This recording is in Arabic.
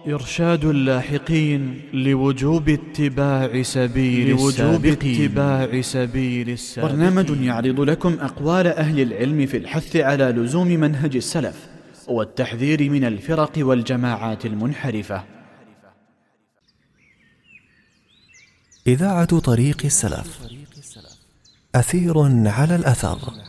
إرشاد اللاحقين لوجوب اتباع سبيل السابقين. برنامج يعرض لكم أقوال أهل العلم في الحث على لزوم منهج السلف والتحذير من الفرق والجماعات المنحرفة. إذاعة طريق السلف، أثير على الأثر.